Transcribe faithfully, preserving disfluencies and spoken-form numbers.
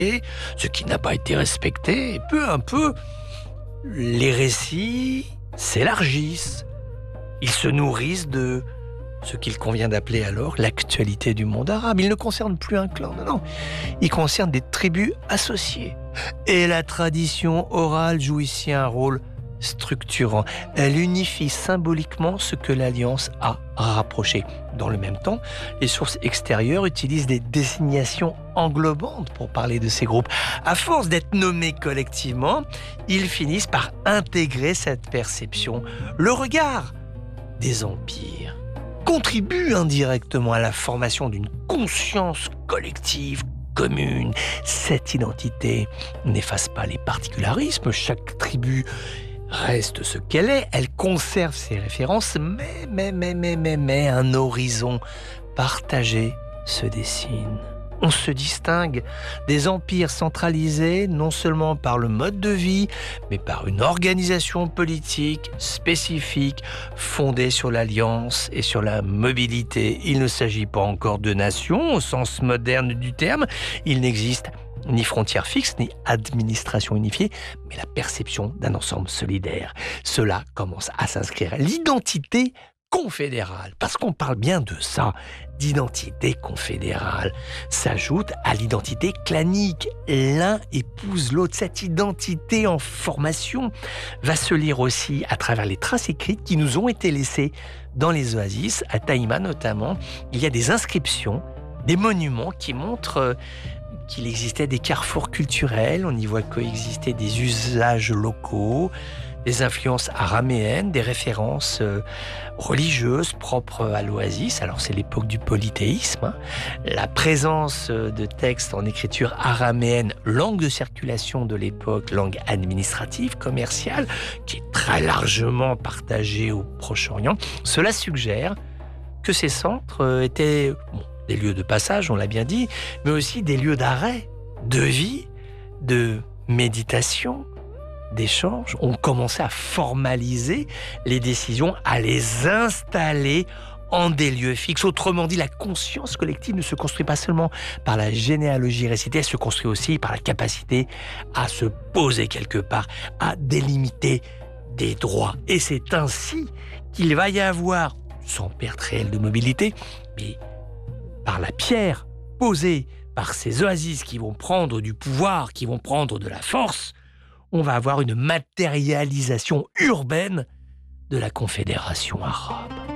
ce qui n'a pas été respecté, et peu à peu, les récits s'élargissent. Ils se nourrissent de ce qu'il convient d'appeler alors l'actualité du monde arabe. Ils ne concernent plus un clan, non, non. Ils concernent des tribus associées. Et la tradition orale joue ici un rôle structurant. Elle unifie symboliquement ce que l'Alliance a rapproché. Dans le même temps, les sources extérieures utilisent des désignations englobantes pour parler de ces groupes. À force d'être nommés collectivement, ils finissent par intégrer cette perception. Le regard des empires contribue indirectement à la formation d'une conscience collective commune. Cette identité n'efface pas les particularismes. Chaque tribu reste ce qu'elle est. Elle conserve ses références, mais, mais, mais, mais, mais, mais, un horizon partagé se dessine. On se distingue des empires centralisés non seulement par le mode de vie, mais par une organisation politique spécifique fondée sur l'alliance et sur la mobilité. Il ne s'agit pas encore de nations au sens moderne du terme. Il n'existe ni frontières fixes, ni administration unifiée, mais la perception d'un ensemble solidaire. Cela commence à s'inscrire. L'identité confédérale, parce qu'on parle bien de ça, d'identité confédérale, s'ajoute à l'identité clanique. L'un épouse l'autre. Cette identité en formation va se lire aussi à travers les traces écrites qui nous ont été laissées dans les oasis, à Taïma notamment. Il y a des inscriptions, des monuments qui montrent qu'il existait des carrefours culturels. On y voit coexister des usages locaux, des influences araméennes, des références euh, religieuses propres à l'oasis. Alors c'est l'époque du polythéisme. Hein. La présence de textes en écriture araméenne, langue de circulation de l'époque, langue administrative, commerciale, qui est très largement partagée au Proche-Orient, cela suggère que ces centres étaient bon, des lieux de passage, on l'a bien dit, mais aussi des lieux d'arrêt, de vie, de méditation, d'échange. On commençait à formaliser les décisions, à les installer en des lieux fixes. Autrement dit, la conscience collective ne se construit pas seulement par la généalogie récitée, elle se construit aussi par la capacité à se poser quelque part, à délimiter des droits. Et c'est ainsi qu'il va y avoir, sans perte réelle de mobilité, mais par la pierre posée par ces oasis qui vont prendre du pouvoir, qui vont prendre de la force, on va avoir une matérialisation urbaine de la Confédération arabe.